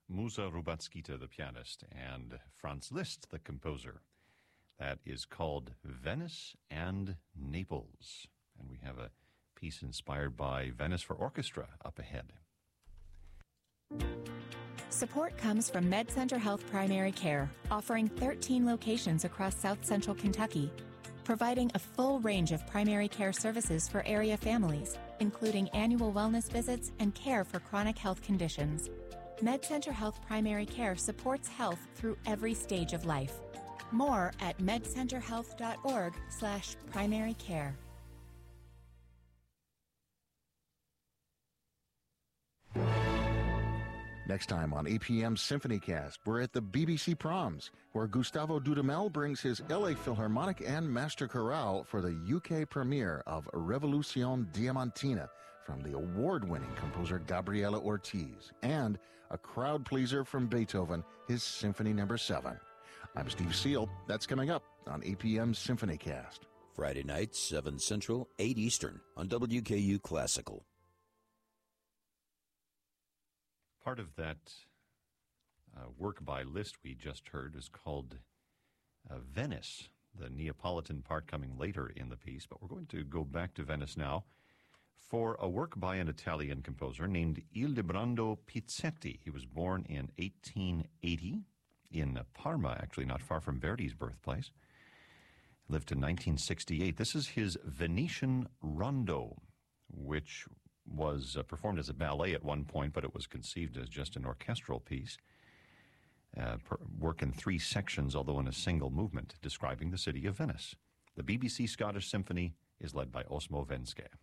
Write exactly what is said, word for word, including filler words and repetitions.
Musa Rubatskita, the pianist, and Franz Liszt, the composer. That is called Venice and Naples. And we have a piece inspired by Venice for Orchestra up ahead. Support comes from MedCenter Health Primary Care, offering thirteen locations across South Central Kentucky, providing a full range of primary care services for area families, including annual wellness visits and care for chronic health conditions. MedCenter Health Primary Care supports health through every stage of life. More at medcenterhealth.org slash primary care. Next time on A P M SymphonyCast, we're at the B B C Proms, where Gustavo Dudamel brings his L A Philharmonic and Master Chorale for the U K premiere of Revolution Diamantina from the award-winning composer Gabriela Ortiz, and a crowd pleaser from Beethoven, his Symphony Number seven. I'm Steve Seal. That's coming up on A P M SymphonyCast. Friday nights, seven Central, eight Eastern on W K U Classical. Part of that uh, work by Liszt we just heard is called uh, Venice, the Neapolitan part coming later in the piece. But we're going to go back to Venice now for a work by an Italian composer named Ildebrando Pizzetti. He was born in eighteen eighty in Parma, actually not far from Verdi's birthplace. Lived in nineteen sixty-eight. This is his Venetian Rondo, which was uh, performed as a ballet at one point, but it was conceived as just an orchestral piece. Uh, per, work in three sections, although in a single movement, describing the city of Venice. The B B C Scottish Symphony is led by Osmo Venske.